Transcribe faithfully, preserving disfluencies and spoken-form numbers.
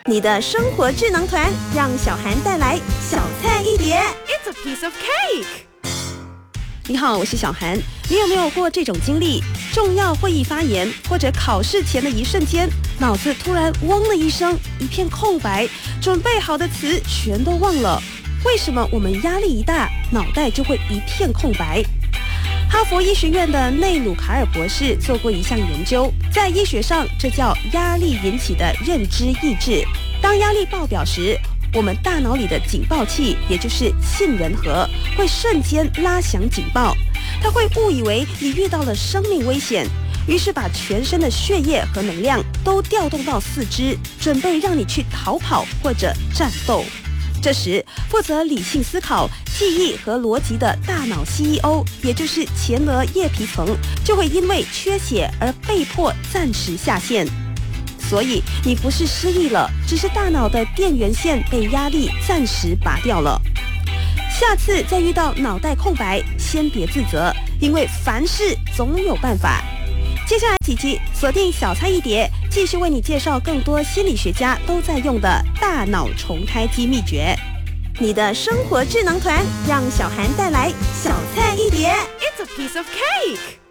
你的生活智囊团，让小涵带来小菜一碟。 It's a piece of cake。 你好，我是小涵。你有没有过这种经历？重要会议发言或者考试前的一瞬间，脑子突然嗡了一声，一片空白，准备好的词全都忘了。为什么我们压力一大，脑袋就会一片空白？哈佛医学院的内鲁卡尔博士做过一项研究，在医学上这叫压力引起的认知抑制。当压力爆表时，我们大脑里的警报器，也就是杏仁核，会瞬间拉响警报，它会误以为你遇到了生命危险，于是把全身的血液和能量都调动到四肢，准备让你去逃跑或者战斗。这时，负责理性思考、记忆和逻辑的大脑 C E O， 也就是前额叶皮层，就会因为缺血而被迫暂时下线。所以，你不是失忆了，只是大脑的电源线被压力暂时拔掉了。下次再遇到脑袋空白，先别自责，因为凡事总有办法。接下来几集锁定小菜一碟，继续为你介绍更多心理学家都在用的大脑重开机秘诀。你的生活智囊团，让小涵带来小菜一碟。 It's a piece of cake。